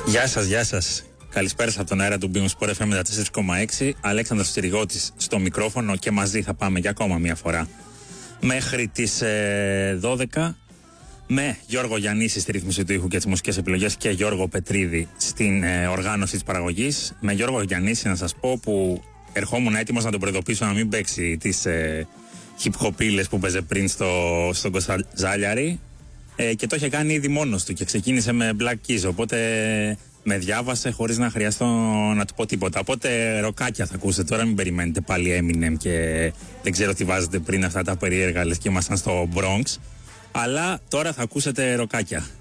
Γεια σας. Καλησπέρα από τον αέρα του Beam Sport FM 4,6. Αλέξανδρος Τσιριγώτης στο μικρόφωνο και μαζί θα πάμε για ακόμα μια φορά μέχρι τις 12 με Γιώργο Γιαννίση στη ρύθμιση του ήχου και τις μουσικές επιλογές και Γιώργο Πετρίδη στην οργάνωση της παραγωγής. Με Γιώργο Γιαννίση να σας πω που ερχόμουν έτοιμος να τον προειδοποιήσω να μην παίξει τις χιπχοπίλες που παίζε πριν στον Κωνσταντζάλιαρη και το είχε κάνει ήδη μόνος του και ξεκίνησε με Black Keys, οπότε με διάβασε χωρίς να χρειαστώ να του πω τίποτα. Οπότε ροκάκια θα ακούσετε τώρα, μην περιμένετε πάλι Eminem και δεν ξέρω τι βάζετε πριν αυτά τα περίεργα, λες και ήμασταν στο Bronx. Αλλά τώρα θα ακούσετε ροκάκια.